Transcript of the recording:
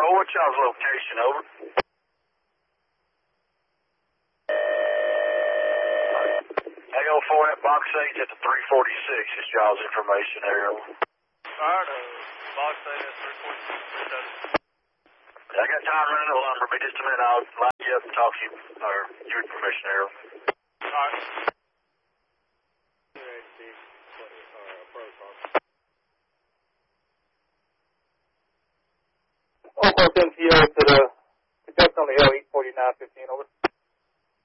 what's y'all's location, over? AO4 at Box 8 at the 346 is y'all's information there, over. Alright, Box 8 at 346. I got time running the lumber, but just a minute, I'll line you up and talk to you, or give you permission there. Alright. All call 10 PO to the conduct on the L84915, over.